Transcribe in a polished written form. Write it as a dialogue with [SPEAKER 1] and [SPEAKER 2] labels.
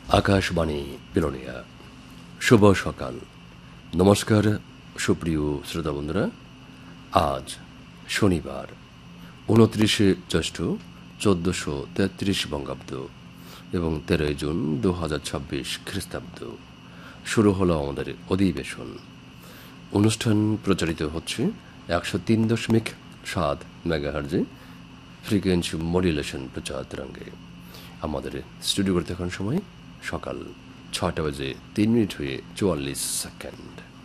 [SPEAKER 1] আকাশবাণী বিলোনিয়া। শুভ সকাল, নমস্কার সুপ্রিয় শ্রোতা বন্ধুরা। আজ শনিবার 29শে জ্যৈষ্ঠ 1433 বঙ্গাব্দ এবং 13 জুন 2026 খ্রিস্টাব্দ। শুরু হলো আমাদের অধিবেশন। অনুষ্ঠান প্রচারিত হচ্ছে 103.7 মেগাহার্জে ফ্রিকোয়েন্সি মডুলেশন প্রচার তরঙ্গে। আমাদের স্টুডিও করতে এখন সময় সকাল 6টা বেজে 3 মিনিট হয়ে 44 সেকেন্ড।